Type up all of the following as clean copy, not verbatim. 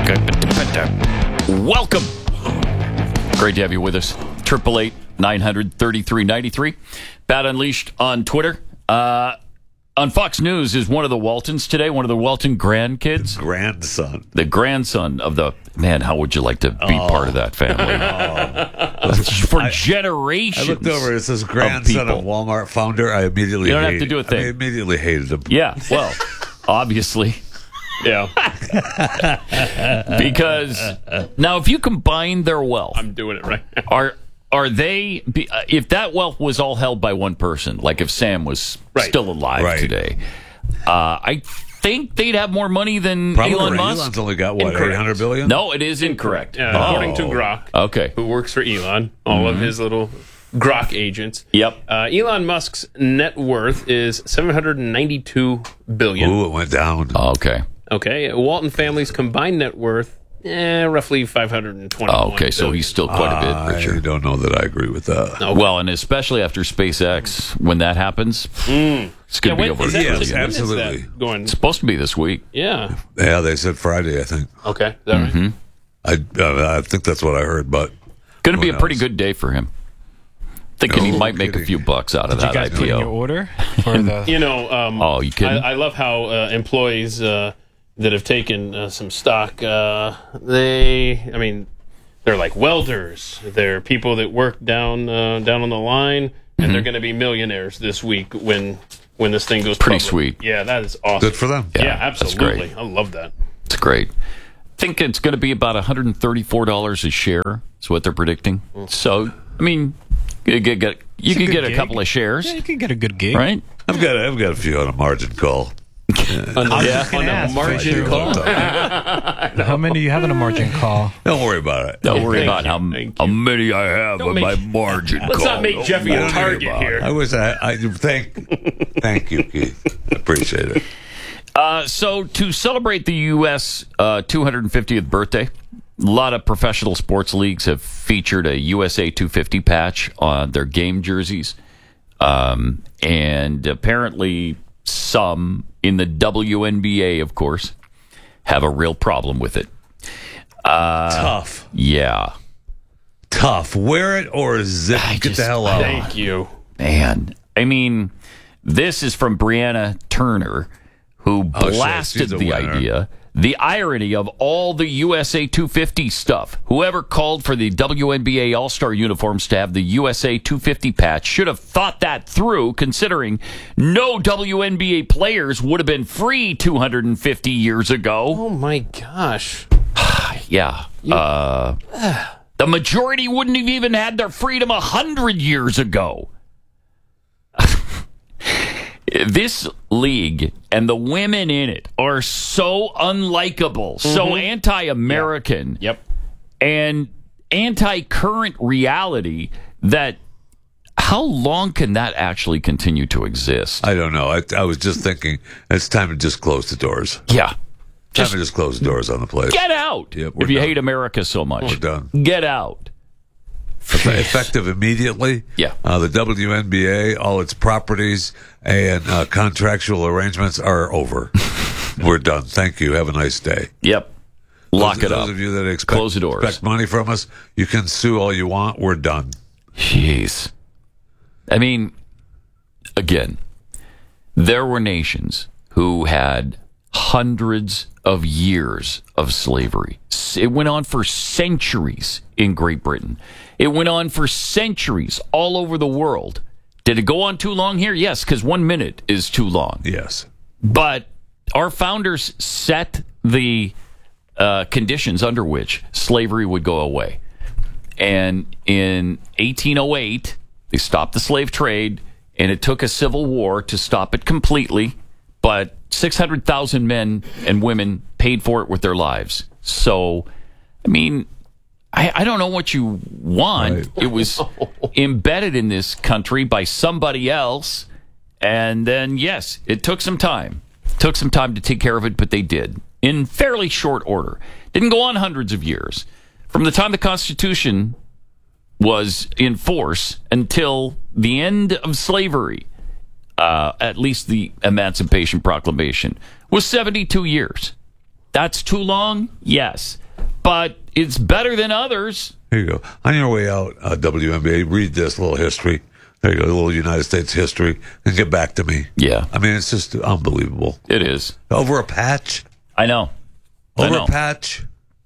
Welcome. Great to have you with us. 888-900-3393. Pat Unleashed on Twitter. On Fox News is one of the Waltons today, one of the Walton grandkids. The grandson of the... Man, how would you like to be part of that family? For generations. I looked over. It says grandson of Walmart founder. I immediately You don't have to do a thing. I immediately hated him. Yeah, well, obviously. Yeah. Because now if you combine their wealth... I'm doing it right now. Are they, if that wealth was all held by one person, like if Sam was still alive today, I think they'd have more money than Elon Musk. Elon's only got, what, $800 billion? No, it is incorrect. According to Grok, who works for Elon, all of his little Grok agents. Yep. Elon Musk's net worth is $792 billion. Ooh, it went down. Okay. Okay. Walton family's combined net worth, roughly $520. Okay, so he's still quite a bit richer. I don't know that I agree with that. Okay. Well, and especially after SpaceX, when that happens, it's going to be over. Yes, absolutely. It's supposed to be this week. Yeah. Yeah, they said Friday, I think. Okay. Is that right? I think that's what I heard, but going to be a pretty good day for him. Thinking he might make a few bucks out of that IPO. Did you guys put in your order for the? You kidding? I love how employees that have taken some stock, they're like welders. They're people that work down on the line, and they're going to be millionaires this week when this thing goes pretty public. sweet. Yeah, that is awesome. Good for them. Yeah, absolutely. That's great. I love that. It's great. I think it's going to be about $134 a share is what they're predicting. So, I mean, you could get a couple of shares. Yeah, you can get a good gig. Right? I've got a few on a margin call. On a margin call. How many do you have in a margin call? Don't worry about it. Don't worry about how Thank you. many I have on my margin call. Let's not make Jeffy a target here. I wish thank you, Keith. Appreciate it. So to celebrate the U.S. 250th birthday, a lot of professional sports leagues have featured a USA 250 patch on their game jerseys. And apparently some in the WNBA, of course, have a real problem with it. Tough. Yeah. Tough. Wear it or zip. Get the hell out. Thank you. Man. I mean, this is from Brianna Turner, who blasted the idea. The irony of all the USA 250 stuff. Whoever called for the WNBA All-Star uniforms to have the USA 250 patch should have thought that through, considering no WNBA players would have been free 250 years ago. Oh, my gosh. Yeah. The majority wouldn't have even had their freedom 100 years ago. This league and the women in it are so unlikable, so anti-American, and anti-current reality that how long can that actually continue to exist? I don't know. I was just thinking it's time to just close the doors. Yeah. Time to just close the doors on the place. Get out. Yep, if you done. hate America so much. We're done. Get out. Effective immediately. Yeah. The WNBA, all its properties and contractual arrangements are over. We're done. Thank you. Have a nice day. Yep. Lock it up. Those of you that Close the doors. expect money from us, you can sue all you want. We're done. Jeez. I mean, again, there were nations who had hundreds of years of slavery. It went on for centuries in Great Britain. It went on for centuries all over the world. Did it go on too long here? Yes, because 1 minute is too long. Yes. But our founders set the conditions under which slavery would go away. And in 1808, they stopped the slave trade, and it took a civil war to stop it completely. But 600,000 men and women paid for it with their lives. So, I mean, I don't know what you want. Right. It was embedded in this country by somebody else. And then, yes, it took some time. It took some time to take care of it, but they did in fairly short order. Didn't go on hundreds of years. From the time the Constitution was in force until the end of slavery, at least the Emancipation Proclamation, was 72 years. that's too long? Yes. But it's better than others. Here you go. On your way out, WNBA, read this little history. There you go, a little United States history, and get back to me. Yeah. I mean, it's just unbelievable. It is. Over a patch? I know. Over a patch?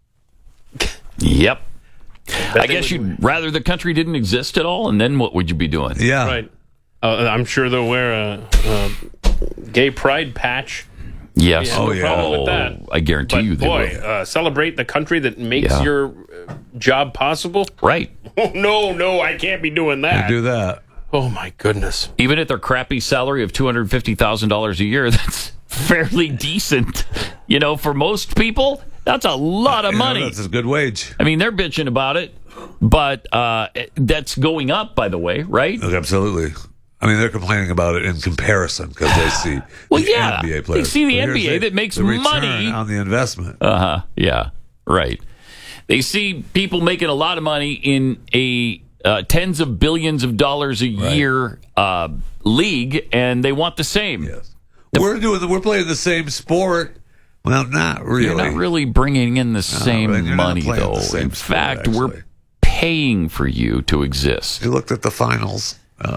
Yep. I guess you'd rather the country didn't exist at all, and then what would you be doing? Yeah. Right. I'm sure they'll wear a gay pride patch. Yes. Yeah, no problem with that. I guarantee But you they boy, will. celebrate the country that makes your job possible. Right. Oh, no, I can't be doing that. Do that. Oh, my goodness. Even at their crappy salary of $250,000 a year, that's fairly decent. You know, for most people, that's a lot of money. That's a good wage. I mean, they're bitching about it, but that's going up, by the way, right? Look, absolutely. I mean, they're complaining about it in comparison because they see NBA players. They see the But here's NBA that makes the return money on the investment. Yeah, right. They see people making a lot of money in a tens of billions of dollars a year league, and they want the same. Yes, we're playing the same sport. Well, not really. You're not really bringing in the same you're not money, playing though. the same In sport, fact, actually. we're paying for you to exist. You looked at the finals.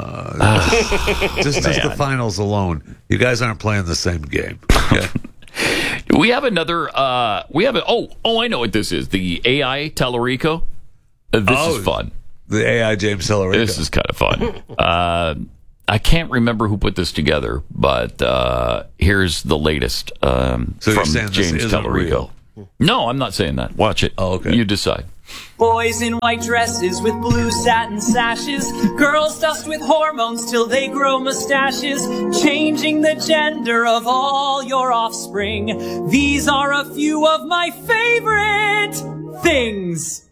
Just the finals alone. You guys aren't playing the same game. Okay? We have another. I know what this is. The AI Tellerico. This is fun. The AI James Tellerico. This is kind of fun. I can't remember who put this together, but here's the latest from you're saying James this isn't Tellerico. real? No, I'm not saying that. Watch it. Oh, okay. You decide. Boys in white dresses with blue satin sashes, girls stuffed with hormones till they grow mustaches, changing the gender of all your offspring. These are a few of my favorite things.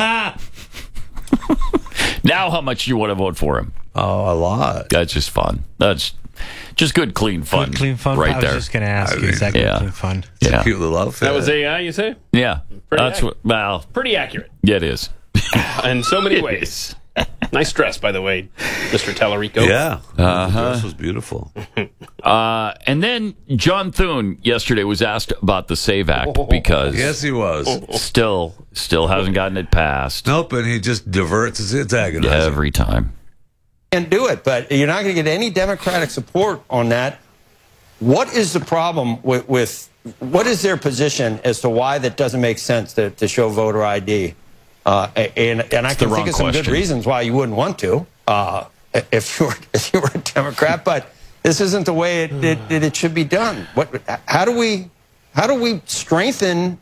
Now, how much do you want to vote for him? Oh, a lot. That's just fun. That's just good, clean fun. Good, clean fun. right I there. was just going to ask you, mean, is that good, yeah. clean fun? It's Yeah. a cute little outfit. That was AI, you say? Yeah, Pretty that's accurate. what. Well, Pretty accurate. yeah, it is. In so many ways. Nice dress, by the way, Mr. Tellerico. Yeah. The dress was beautiful. And then John Thune yesterday was asked about the SAVE Act because Yes, he was. still hasn't gotten it passed Nope, and he just diverts. It's agonizing. every time. Can't do it, but you're not going to get any Democratic support on that. What is the problem with what is their position as to why that doesn't make sense to show voter ID? And I can think of some good reasons why you wouldn't want to if you were a Democrat, but this isn't the way it should be done. How do we strengthen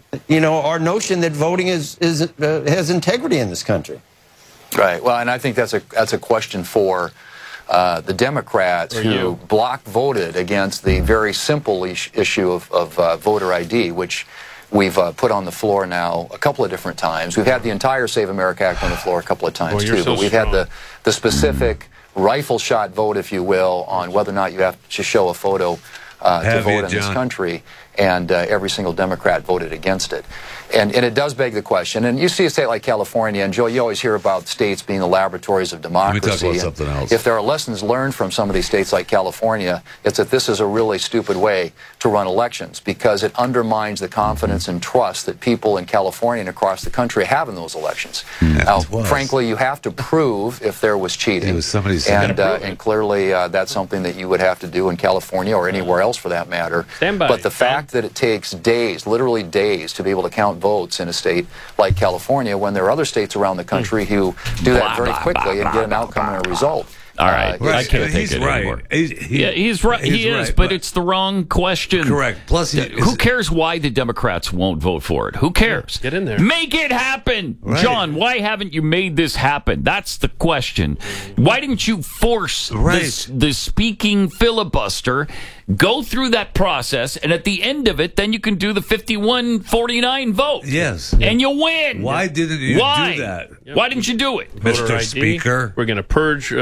our notion that voting has integrity in this country? Right. Well, and I think that's a question for the Democrats who block voted against the very simple issue of voter ID, which we've put on the floor now a couple of different times. We've had the entire Save America Act on the floor a couple of times, too. But we've had the specific rifle shot vote, if you will, on whether or not you have to show a photo to vote in this country. And every single Democrat voted against it. And it does beg the question. And you see a state like California, and Joe, you always hear about states being the laboratories of democracy. Let me talk about something else. If there are lessons learned from some of these states like California, it's that this is a really stupid way to run elections because it undermines the confidence and trust that people in California and across the country have in those elections. Now, frankly, you have to prove if there was cheating. It was somebody's and clearly that's something that you would have to do in California or anywhere else for that matter. But the fact that it takes days, literally days, to be able to count votes in a state like California when there are other states around the country who do that very quickly and get an outcome and a result. All right. I can't take it anymore. He's right. He is, but it's the wrong question. Correct. Plus, who cares why the Democrats won't vote for it? Who cares? Get in there. Make it happen. Right. John, why haven't you made this happen? That's the question. Why didn't you force the speaking filibuster, go through that process, and at the end of it, then you can do the 51-49 vote. Yes. And you win. Why didn't you do that? Why didn't you do it? Mr. Speaker. We're going to purge voter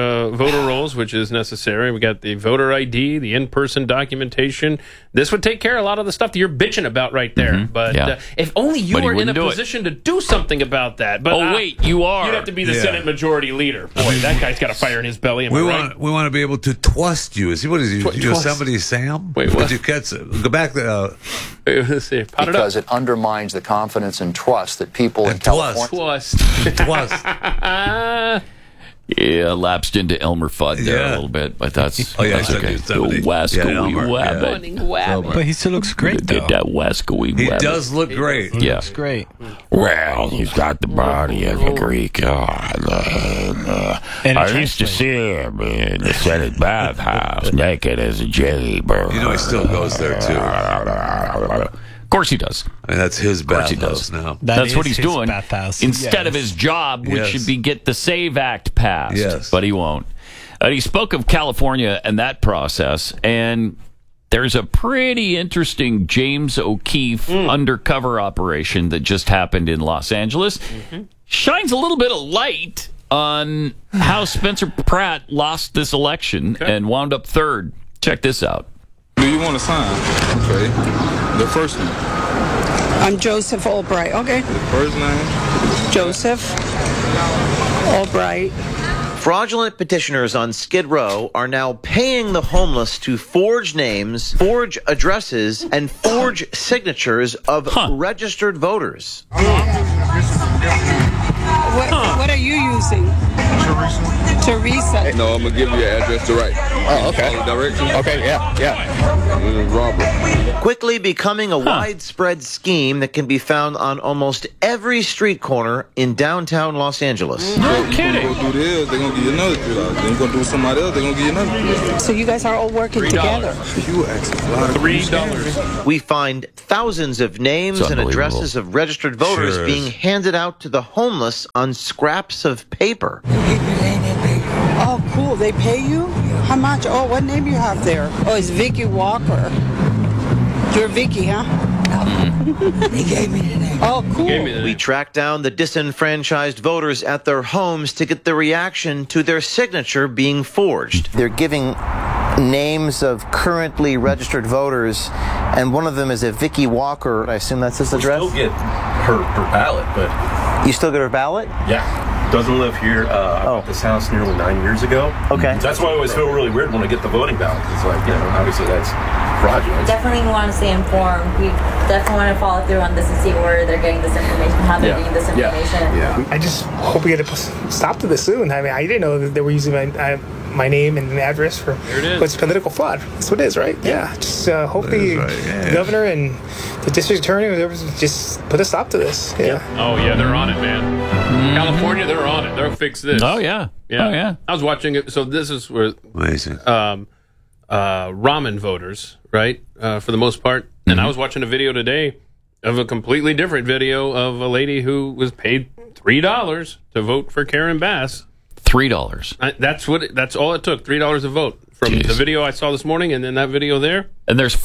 voter rolls, which is necessary. We got the voter ID, the in-person documentation. This would take care of a lot of the stuff that you're bitching about right there. But if only you were in a position to do something about that. But wait, you are. You'd have to be the Senate Majority Leader. Boy, that guy's got a fire in his belly. We want to be able to trust you. What is he? Yosemite Sam? Wait, what? Did you catch it? Go back to. Let's see. Because it undermines the confidence and trust that people in California. Yeah, lapsed into Elmer Fudd there a little bit, but that's okay. The Wascoey Wabbit. But he still looks great, though. Get that Wascoey He Wabbit. does look great. He looks great. Well, he's got the body of a Greek god. I used to see him in the Senate bathhouse, naked as a jaybird. You know he still goes there, too. Of course he does. I mean, that's his bathhouse now. That's what he's doing. Instead of his job, which should be get the SAVE Act passed. Yes. But he won't. He spoke of California and that process, and there's a pretty interesting James O'Keefe undercover operation that just happened in Los Angeles. Shines a little bit of light on how Spencer Pratt lost this election and wound up third. Check this out. Do you want to sign? Okay. The first name. I'm Joseph Albright. Okay. The first name. Joseph Albright. Fraudulent petitioners on Skid Row are now paying the homeless to forge names, forge addresses, and forge signatures of registered voters. What are you using? Teresa. No, I'm going to give you your address to write. Oh, okay. Directions? Okay, yeah. This is Robert. Quickly becoming a widespread scheme that can be found on almost every street corner in downtown Los Angeles. No kidding. You're going to do this, they're going to give you another $3. Then you're going to do somebody else, they're going to give you another $3. So you guys are all working together. You actually a lot of $3. We find thousands of names and addresses of registered voters being handed out to the homeless on scraps of paper. Oh, cool. They pay you? How much? Oh, what name you have there? Oh, it's Vicky Walker. You're Vicky, huh? He gave me the name. Oh, cool. We tracked down the disenfranchised voters at their homes to get the reaction to their signature being forged. They're giving names of currently registered voters, and one of them is a Vicky Walker. I assume that's his address? Still get her ballot, but... You still get her ballot? Yeah. Doesn't live here. I bought this house nearly 9 years ago. Okay. So that's why I always feel really weird when I get the voting ballot. It's like, obviously that's fraudulent. Definitely want to stay informed. We definitely want to follow through on this and see where they're getting this information, how they're getting this information. Yeah. I just hope we get a stop to this soon. I mean, I didn't know that they were using my name and address for what's political fraud. That's what it is, right? Yeah. Just hope the governor and the district attorney, whatever, just put a stop to this. Yeah. Oh, yeah, they're on it, man. California, they're on it. They'll fix this. Oh, yeah. Yeah. Oh, yeah. I was watching it. So this is where... Amazing. ramen voters, right? For the most part. And I was watching a video today of a completely different video of a lady who was paid $3 to vote for Karen Bass. $3. That's all it took. $3 a vote from the video I saw this morning, and then that video there. And there's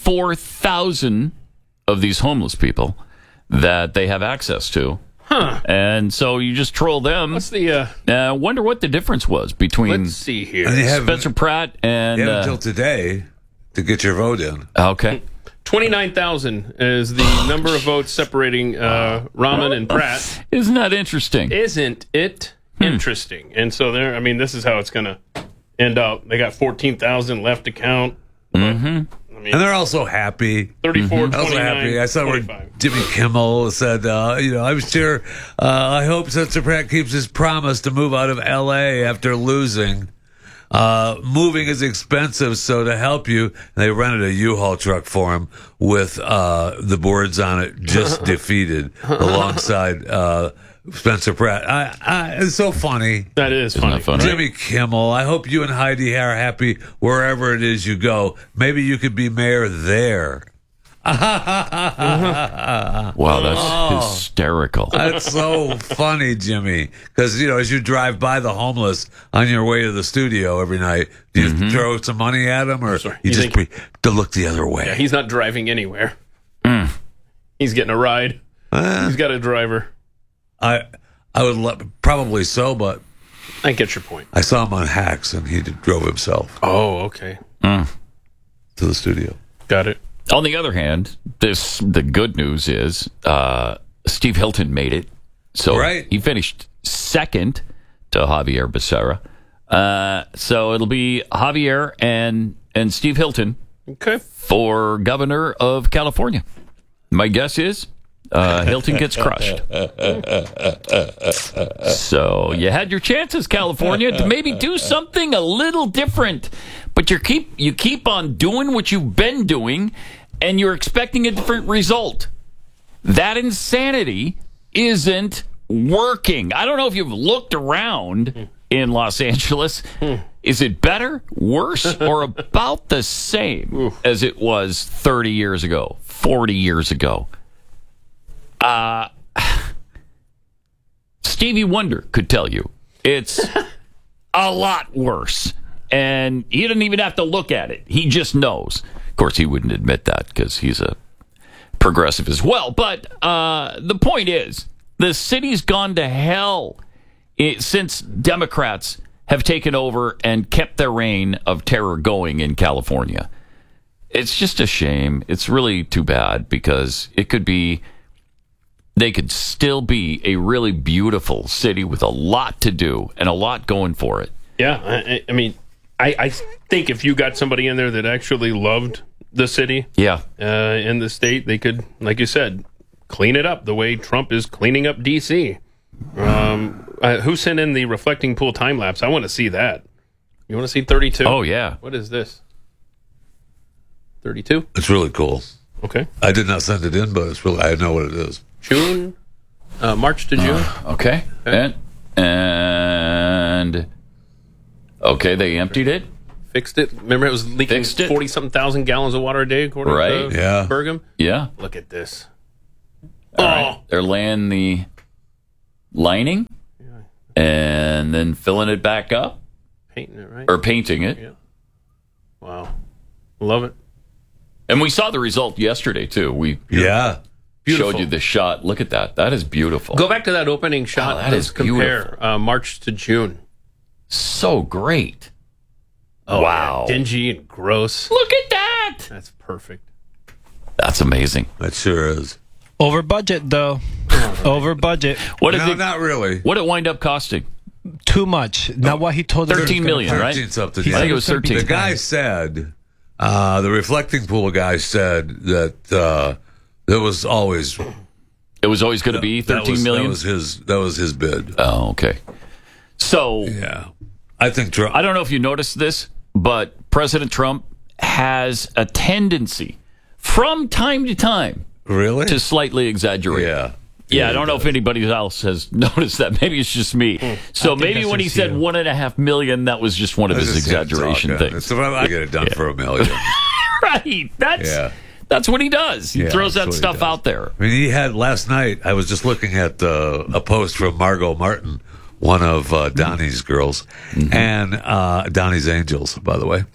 44,000 of these homeless people that they have access to. And so you just troll them. What's the? Wonder what the difference was between. Let's see here. Spencer Pratt and until today to get your vote in. Okay. 29,000 is the number of votes separating Raman and Pratt. Isn't that interesting? Isn't it interesting? And so there. I mean, this is how it's going to end up. They got 14,000 left to count. And they're also happy. 34, 29, also happy. I saw 45. where Jimmy Kimmel said, I'm sure, I hope Spencer Pratt keeps his promise to move out of L.A. after losing. Moving is expensive, so to help you, they rented a U-Haul truck for him with the boards on it, just defeated, alongside Spencer Pratt. It's so funny. That is funny. Jimmy Kimmel, I hope you and Heidi are happy wherever it is you go. Maybe you could be mayor there. Wow, that's hysterical. That's so funny, Jimmy. Because, as you drive by the homeless on your way to the studio every night, do you throw some money at them, or you just to look the other way? Yeah, he's not driving anywhere. He's getting a ride. He's got a driver. I would probably so, but I get your point. I saw him on Hacks, and he drove himself. Oh, okay. To the studio. Got it. On the other hand, the good news is Steve Hilton made it. So he finished second to Javier Becerra. So it'll be Javier and Steve Hilton for governor of California. My guess is Hilton gets crushed. So you had your chances, California, to maybe do something a little different. But you keep on doing what you've been doing, and you're expecting a different result. That insanity isn't working. I don't know if you've looked around in Los Angeles. Is it better, worse, or about the same as it was 30 years ago, 40 years ago? Stevie Wonder could tell you it's a lot worse. And he didn't even have to look at it. He just knows. Of course, he wouldn't admit that because he's a progressive as well. But the point is, the city's gone to hell since Democrats have taken over and kept their reign of terror going in California. It's just a shame. It's really too bad because they could still be a really beautiful city with a lot to do and a lot going for it. Yeah, I mean, I think if you got somebody in there that actually loved the city, and the state, they could, like you said, clean it up the way Trump is cleaning up D.C. Who sent in the reflecting pool time lapse? I want to see that. You want to see 32? Oh yeah. What is this? 32? It's really cool. Okay. I did not send it in, but it's really, I know what it is. June, March to June. Okay. And okay, they emptied it. Fixed it. Remember, it was leaking 40-something thousand gallons of water a day, according to Bergam? Yeah. Look at this. All right. They're laying the lining and then filling it back up. Painting it, right? Or painting it. Yeah. Wow. Love it. And we saw the result yesterday, too. We showed you the shot. Look at that. That is beautiful. Go back to that opening shot. That is compare March to June. So great. Oh, wow. Yeah. Dingy and gross. Look at that. That's perfect. That's amazing. That sure is. Over budget, though. Over budget. Not really. What did it wind up costing? Too much. Not what he told us. 13 million, right? 13 something. I think it was 13. The guy said, the reflecting pool guy said that there was always... It was always going to be 13 million? That was his bid. Oh, okay. So... Yeah. I think Trump... I don't know if you noticed this, but President Trump has a tendency from time to time... Really? To slightly exaggerate. Yeah, I don't know if anybody else has noticed that. Maybe it's just me. So maybe when he said 1.5 million, that was that was his exaggeration things. So I get it done for $1 million. Right. That's what he does. He throws that stuff out there. I mean, he had last night, I was just looking at a post from Margot Martin, one of Donnie's girls, and Donnie's Angels, by the way.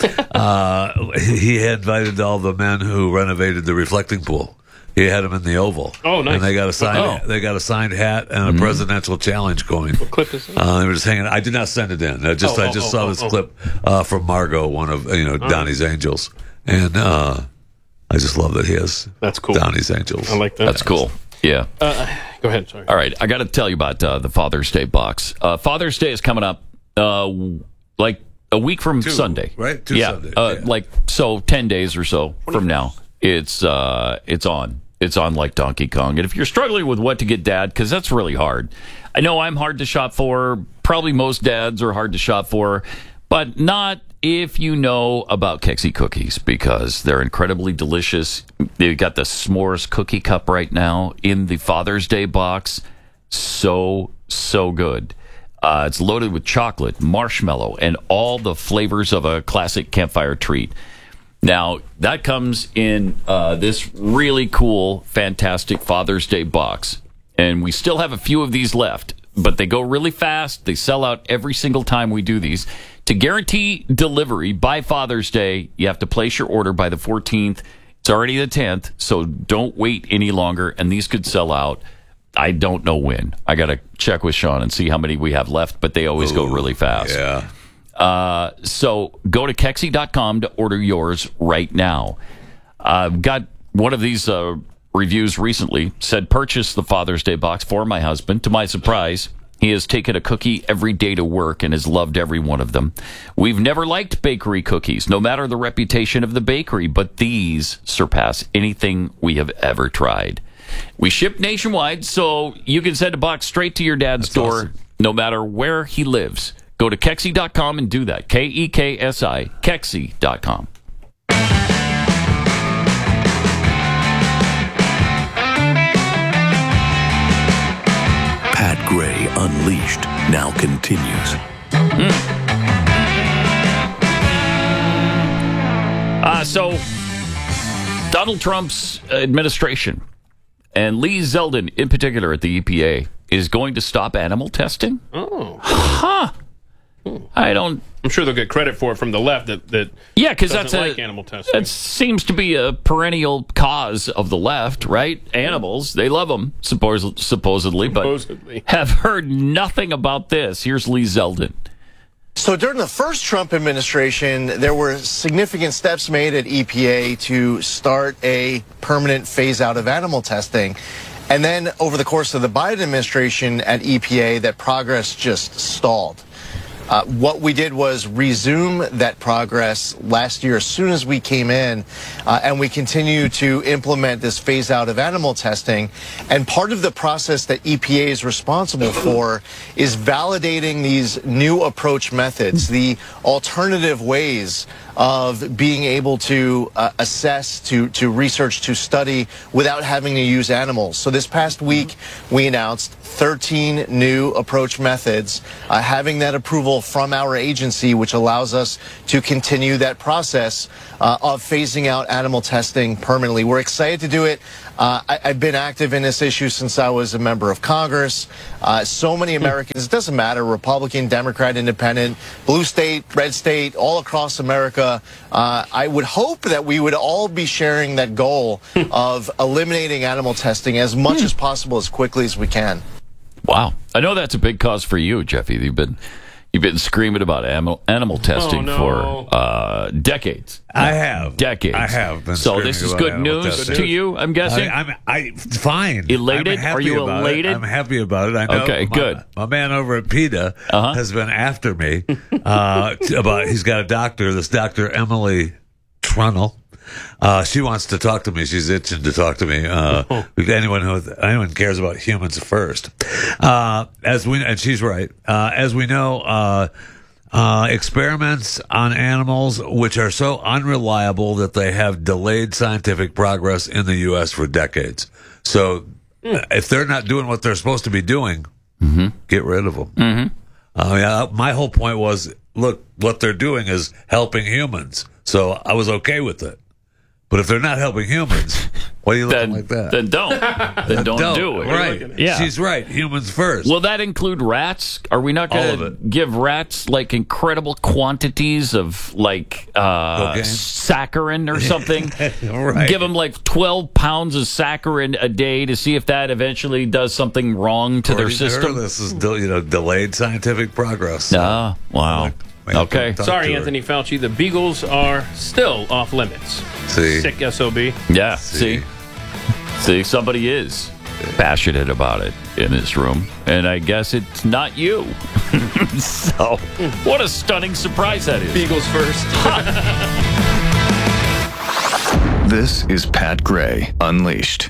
He had invited all the men who renovated the reflecting pool. He had them in the Oval. Oh, nice! And they got a signed. They got a signed hat and a presidential challenge going. What clip is it? They were just hanging. I did not send it in. I just saw this clip from Margot, one of Donnie's Angels, and I just love that he has. That's cool. Donnie's Angels. I like that. That's cool. Yeah. Go ahead. Sorry. All right. I got to tell you about the Father's Day box. Father's Day is coming up like a week from Sunday. Right? Sundays. Like 10 days or so from now. It's on. It's on like Donkey Kong. And if you're struggling with what to get dad, because that's really hard. I know I'm hard to shop for. Probably most dads are hard to shop for. But not if you know about Kexi cookies, because they're incredibly delicious. They've got the s'mores cookie cup right now in the Father's Day box. So good. It's loaded with chocolate, marshmallow, and all the flavors of a classic campfire treat. Now, that comes in this really cool, fantastic Father's Day box. And we still have a few of these left, but they go really fast. They sell out every single time we do these. To guarantee delivery by Father's Day, you have to place your order by the 14th. It's already the 10th, so don't wait any longer, and these could sell out I don't know when. I got to check with Sean and see how many we have left, but they always go really fast. Yeah. So go to Kexi.com to order yours right now. Got one of these reviews recently said, purchase the Father's Day box for my husband. To my surprise, he has taken a cookie every day to work and has loved every one of them. We've never liked bakery cookies, no matter the reputation of the bakery, but these surpass anything we have ever tried. We ship nationwide, so you can send a box straight to your dad's door, awesome, no matter where he lives. Go to Kexi.com and do that. Kexi, Kexi.com. Pat Gray Unleashed now continues. So, Donald Trump's administration, and Lee Zeldin in particular at the EPA, is going to stop animal testing? Oh. Huh. I'm sure they'll get credit for it from the left that yeah, because that's like animal testing. That seems to be a perennial cause of the left, right? Animals, they love them, supposedly, but have heard nothing about this. Here's Lee Zeldin. So during the first Trump administration, there were significant steps made at EPA to start a permanent phase out of animal testing. And then over the course of the Biden administration at EPA, that progress just stalled. What we did was resume that progress last year as soon as we came in, and we continue to implement this phase out of animal testing. And part of the process that EPA is responsible for is validating these new approach methods, the alternative ways of being able to assess, to research, to study without having to use animals. So this past week, we announced 13 new approach methods, having that approval from our agency, which allows us to continue that process of phasing out animal testing permanently. We're excited to do it. I've been active in this issue since I was a member of Congress. So many Americans, it doesn't matter, Republican, Democrat, Independent, blue state, red state, all across America. I would hope that we would all be sharing that goal of eliminating animal testing as much as possible, as quickly as we can. Wow. I know that's a big cause for you, Jeffy. You've been screaming about animal testing for decades. I have. Decades. I have been. So this is good news to you, I'm guessing? I'm fine. Elated? Are you elated? I'm happy about it. I know okay, good. My man over at PETA has been after me about, he's got a doctor, this Dr. Emily Trunnell. She wants to talk to me. She's itching to talk to me. Anyone cares about humans first. And she's right. As we know, experiments on animals, which are so unreliable that they have delayed scientific progress in the U.S. for decades. So if they're not doing what they're supposed to be doing, get rid of them. My whole point was, look, what they're doing is helping humans. So I was okay with it. But if they're not helping humans, why are you looking like that? Then don't. Then don't do it. Right. Yeah. She's right. Humans first. Will that include rats? Are we not going to give rats like incredible quantities of like saccharin or something? Right. Give them like 12 pounds of saccharin a day to see if that eventually does something wrong to their system? This is delayed scientific progress. Wow. Okay. Sorry, Anthony Fauci. The beagles are still off limits. See? Sick SOB. Yeah. See, somebody is passionate about it in this room, and I guess it's not you. So, what a stunning surprise that is. Beagles first. This is Pat Gray Unleashed.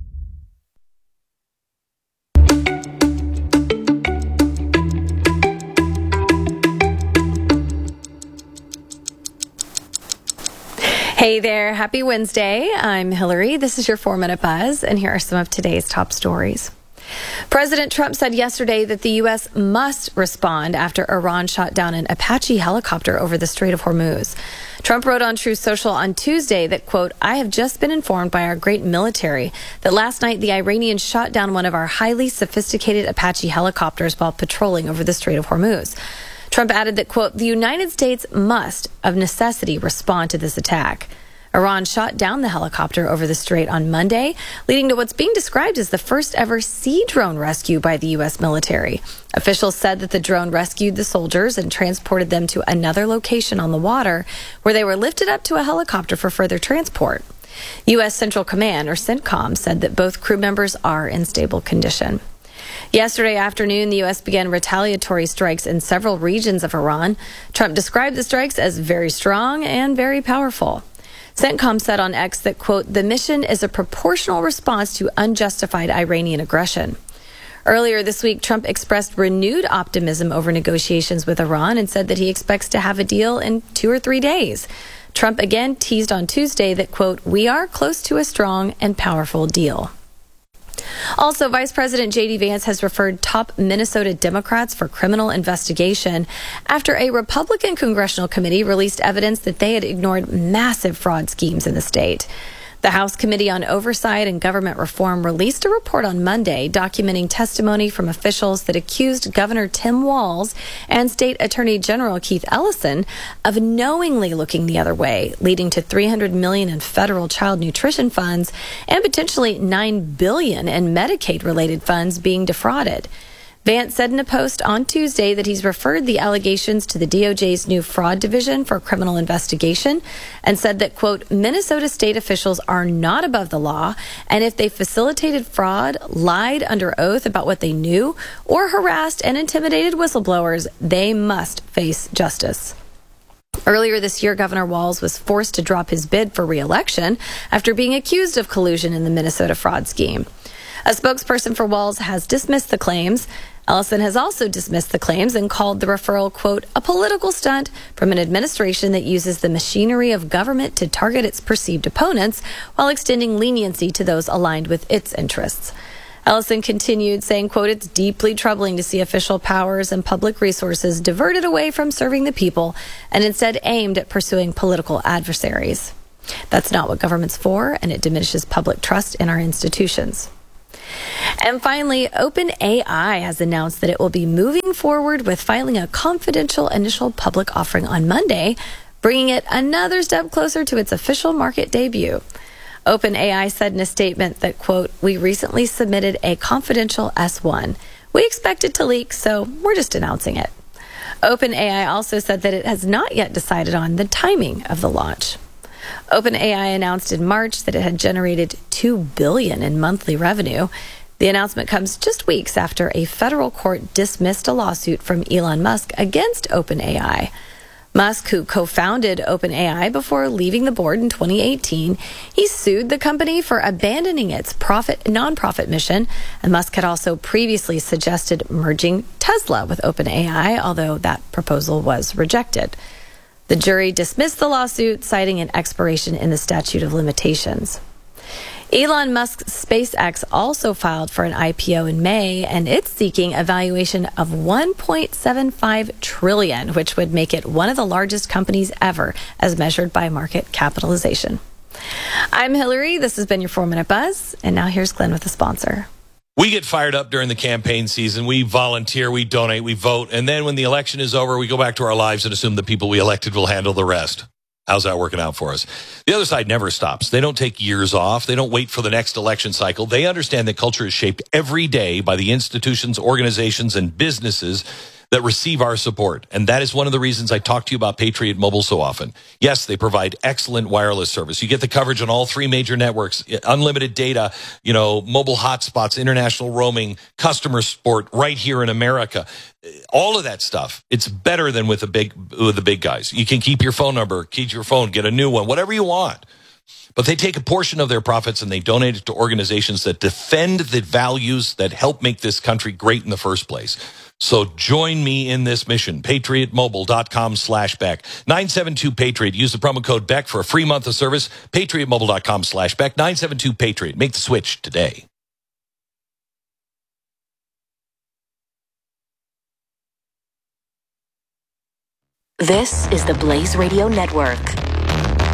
Hey there, happy Wednesday. I'm Hillary. This is your 4-Minute Buzz, and here are some of today's top stories. President Trump said yesterday that the U.S. must respond after Iran shot down an Apache helicopter over the Strait of Hormuz. Trump wrote on Truth Social on Tuesday that, quote, I have just been informed by our great military that last night the Iranians shot down one of our highly sophisticated Apache helicopters while patrolling over the Strait of Hormuz. Trump added that, quote, the United States must, of necessity, respond to this attack. Iran shot down the helicopter over the strait on Monday, leading to what's being described as the first ever sea drone rescue by the U.S. military. Officials said that the drone rescued the soldiers and transported them to another location on the water, where they were lifted up to a helicopter for further transport. U.S. Central Command, or CENTCOM, said that both crew members are in stable condition. Yesterday afternoon, the U.S. began retaliatory strikes in several regions of Iran. Trump described the strikes as very strong and very powerful. CENTCOM said on X that, quote, the mission is a proportional response to unjustified Iranian aggression. Earlier this week, Trump expressed renewed optimism over negotiations with Iran and said that he expects to have a deal in 2 or 3 days. Trump again teased on Tuesday that, quote, we are close to a strong and powerful deal. Also, Vice President J.D. Vance has referred top Minnesota Democrats for criminal investigation after a Republican congressional committee released evidence that they had ignored massive fraud schemes in the state. The House Committee on Oversight and Government Reform released a report on Monday documenting testimony from officials that accused Governor Tim Walz and State Attorney General Keith Ellison of knowingly looking the other way, leading to $300 million in federal child nutrition funds and potentially $9 billion in Medicaid-related funds being defrauded. Vance said in a post on Tuesday that he's referred the allegations to the DOJ's new fraud division for criminal investigation and said that, quote, Minnesota state officials are not above the law, and if they facilitated fraud, lied under oath about what they knew, or harassed and intimidated whistleblowers, they must face justice. Earlier this year, Governor Walz was forced to drop his bid for re-election after being accused of collusion in the Minnesota fraud scheme. A spokesperson for Walz has dismissed the claims. Ellison has also dismissed the claims and called the referral, quote, a political stunt from an administration that uses the machinery of government to target its perceived opponents while extending leniency to those aligned with its interests. Ellison continued saying, quote, it's deeply troubling to see official powers and public resources diverted away from serving the people and instead aimed at pursuing political adversaries. That's not what government's for, and it diminishes public trust in our institutions. And finally, OpenAI has announced that it will be moving forward with filing a confidential initial public offering on Monday, bringing it another step closer to its official market debut. OpenAI said in a statement that, quote, we recently submitted a confidential S1. We expect it to leak, so we're just announcing it. OpenAI also said that it has not yet decided on the timing of the launch. OpenAI announced in March that it had generated $2 billion in monthly revenue. The announcement comes just weeks after a federal court dismissed a lawsuit from Elon Musk against OpenAI. Musk, who co-founded OpenAI before leaving the board in 2018, he sued the company for abandoning its nonprofit mission, and Musk had also previously suggested merging Tesla with OpenAI, although that proposal was rejected. The jury dismissed the lawsuit, citing an expiration in the statute of limitations. Elon Musk's SpaceX also filed for an IPO in May, and it's seeking a valuation of $1.75 trillion, which would make it one of the largest companies ever, as measured by market capitalization. I'm Hillary. This has been your 4-Minute Buzz, and now here's Glenn with the sponsor. We get fired up during the campaign season. We volunteer, we donate, we vote. And then when the election is over, we go back to our lives and assume the people we elected will handle the rest. How's that working out for us? The other side never stops. They don't take years off. They don't wait for the next election cycle. They understand that culture is shaped every day by the institutions, organizations, and businesses that receive our support. And that is one of the reasons I talk to you about Patriot Mobile so often. Yes, they provide excellent wireless service. You get the coverage on all 3 major networks, unlimited data, mobile hotspots, international roaming, customer support right here in America. All of that stuff, it's better than with the big guys. You can keep your phone number, keep your phone, get a new one, whatever you want. But they take a portion of their profits and they donate it to organizations that defend the values that help make this country great in the first place. So join me in this mission. PatriotMobile.com/Beck. 972-PATRIOT. Use the promo code Beck for a free month of service. PatriotMobile.com/Beck. 972-PATRIOT. Make the switch today. This is the Blaze Radio Network.